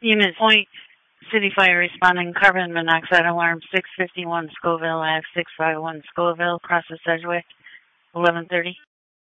Unit Point, City Fire responding, carbon monoxide alarm 651 Scoville Ave, 651 Scoville, Process Edgewick, 11:30.